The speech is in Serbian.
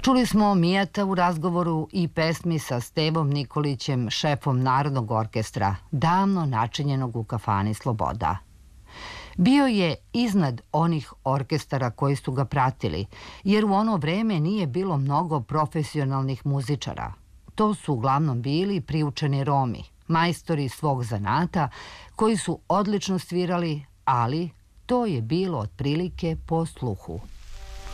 Čuli smo Mijata u razgovoru i pesmi sa Stevom Nikolićem, šefom Narodnog orkestra, davno načinjenog u kafani Sloboda. Bio je iznad onih orkestara koji su ga pratili, jer u ono vreme nije bilo mnogo profesionalnih muzičara. To su uglavnom bili priučeni Romi, majstori svog zanata, koji su odlično svirali, ali to je bilo otprilike po sluhu.